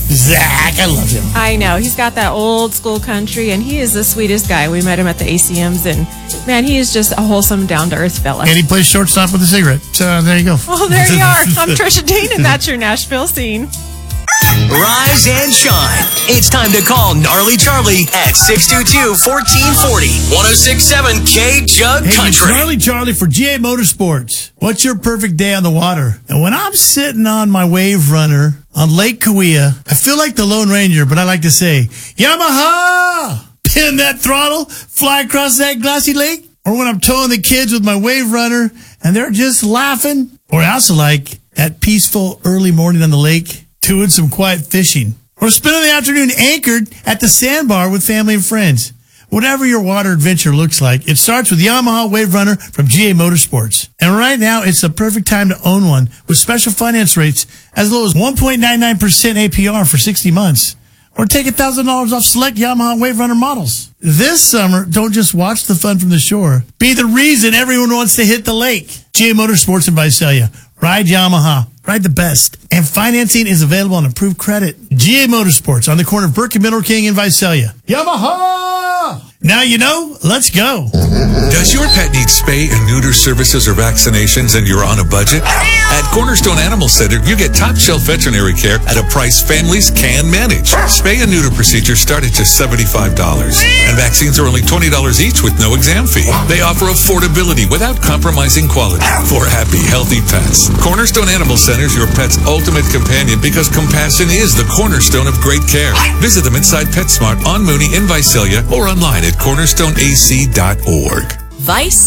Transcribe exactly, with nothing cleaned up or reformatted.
Zach, I love him. I know. He's got that old school country, and he is the sweetest guy. We met him at the A C Ms, and man, he is just a wholesome, down-to-earth fella. And he plays shortstop with a cigarette. So there you go. Oh, there you are. I'm Trisha Dean, and that's your Nashville scene. Rise and shine. It's time to call Gnarly Charlie at six two two, one four four zero, one oh six point seven K Jug Hey, it's Country. Charlie Charlie for G A Motorsports. What's your perfect day on the water? And when I'm sitting on my wave runner on Lake Kauai, I feel like the Lone Ranger, but I like to say, Yamaha! Pin that throttle, fly across that glassy lake. Or when I'm towing the kids with my wave runner and they're just laughing. Or I also like that peaceful early morning on the lake, doing some quiet fishing. Or spending the afternoon anchored at the sandbar with family and friends. Whatever your water adventure looks like, it starts with Yamaha Wave Runner from G A Motorsports. And right now, it's the perfect time to own one with special finance rates as low as one point nine nine percent A P R for sixty months. Or take one thousand dollars off select Yamaha Wave Runner models. This summer, don't just watch the fun from the shore. Be the reason everyone wants to hit the lake. G A Motorsports in Visalia. Ride Yamaha. Ride the best. And financing is available on approved credit. G A Motorsports on the corner of Burke and Middle King in Visalia. Yamaha! Now you know, let's go. Does your pet need spay and neuter services or vaccinations and you're on a budget? At Cornerstone Animal Center, you get top-shelf veterinary care at a price families can manage. Spay and neuter procedures start at just seventy-five dollars. And vaccines are only twenty dollars each with no exam fee. They offer affordability without compromising quality for happy, healthy pets. Cornerstone Animal Center is your pet's ultimate companion because compassion is the cornerstone of great care. Visit them inside PetSmart on Mooney in Visalia or online at cornerstone a c dot org. Vice